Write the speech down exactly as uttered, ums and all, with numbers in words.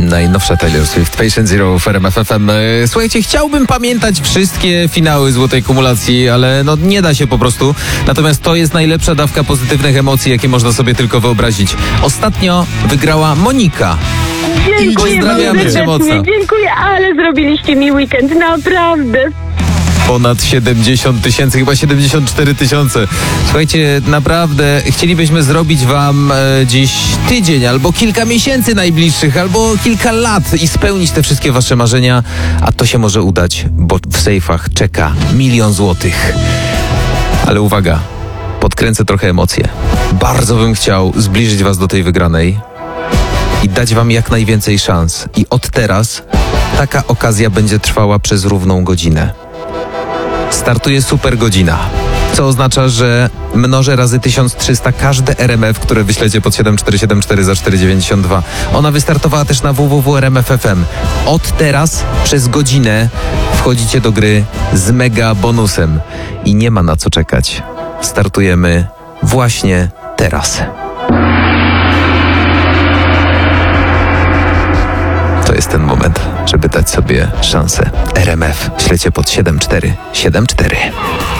Najnowsza Taylor Swift, Patient Zero w R M F F M. Słuchajcie, chciałbym pamiętać wszystkie finały Złotej Kumulacji, ale no nie da się po prostu. Natomiast to jest najlepsza dawka pozytywnych emocji, jakie można sobie tylko wyobrazić. Ostatnio wygrała Monika. Dziękuję wam Pozdrawiamy cię mocno. serdecznie, dziękuję, ale zrobiliście mi weekend, naprawdę. Ponad siedemdziesiąt tysięcy, chyba siedemdziesiąt cztery tysiące. Słuchajcie, naprawdę chcielibyśmy zrobić wam e, dziś tydzień, albo kilka miesięcy najbliższych, albo kilka lat i spełnić te wszystkie wasze marzenia, a to się może udać, bo w sejfach czeka milion złotych. Ale uwaga, podkręcę trochę emocje. Bardzo bym chciał zbliżyć was do tej wygranej i dać wam jak najwięcej szans. I od teraz taka okazja będzie trwała przez równą godzinę. Startuje super godzina, co oznacza, że mnożę razy tysiąc trzysta każde R M F, które wyślecie pod siedem cztery siedem cztery za cztery dziewięćdziesiąt dwa. Ona wystartowała też na w w w kropka r m f kropka f m. Od teraz przez godzinę wchodzicie do gry z mega bonusem i nie ma na co czekać. Startujemy właśnie teraz. To jest ten moment, żeby dać sobie szansę. R M F ślecie pod siedem cztery siedem cztery.